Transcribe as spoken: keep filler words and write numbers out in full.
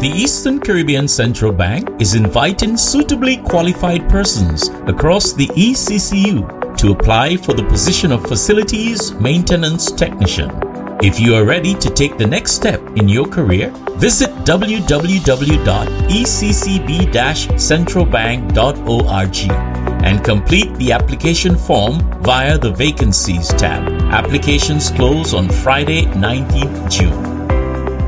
The Eastern Caribbean Central Bank is inviting suitably qualified persons across the E C C U to apply for the position of Facilities Maintenance Technician. If you are ready to take the next step in your career, visit w w w dot e c c b dash central bank dot org and complete the application form via the Vacancies tab. Applications close on Friday, nineteenth of June.